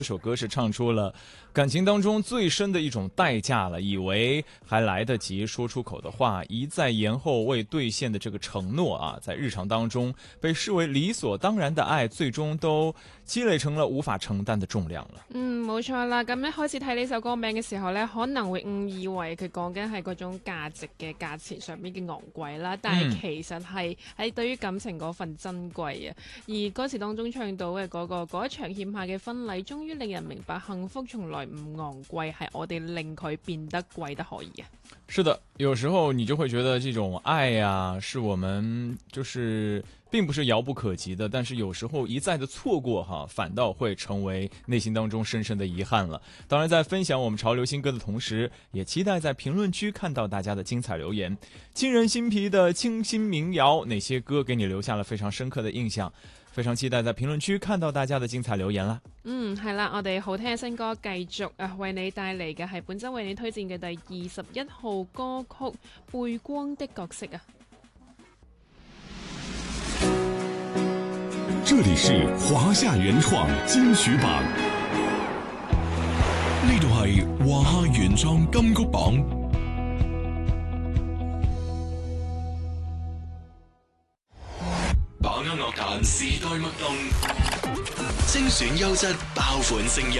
这首歌是唱出了感情当中最深的一种代价了，以为还来得及说出口的话，一再延后未兑現的這個承諾啊，在日常當中被視為理所當然的愛，最終都積累成了無法承擔的重量了。 冇錯啦。咁一開始睇呢首歌名嘅時候呢，可能會誤以為佢講緊係嗰種價值嘅價錢上面嘅昂貴啦，但係其實係喺對於感情嗰份珍貴啊。而歌詞當中唱到嘅嗰一場欠下嘅婚禮，終於令人明白幸福從來唔昂貴，係我哋令佢變得貴得可以啊。 是的，有時候你就會覺得這種愛啊，是我們就是並不是遙不可及的，但是有時候一再的錯過哈，反倒會成為內心當中深深的遺憾了。當然在分享我們潮流新歌的同時，也期待在評論區看到大家的精彩留言。沁人心脾的清新民謠，哪些歌給你留下了非常深刻的印象？非常期待在評論區看到大家的精彩留言啦。 係啦，我哋好聽嘅新歌繼續為你帶嚟嘅係本周為你推薦嘅第21號歌曲《背光的角色》啊。 這裡是華夏原創金曲榜，呢度係華夏原創金曲榜。把握樂壇時代脈動，精選優質爆款聲音。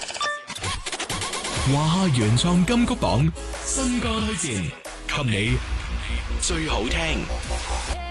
華夏原創金曲榜新歌推薦，給你最好聽。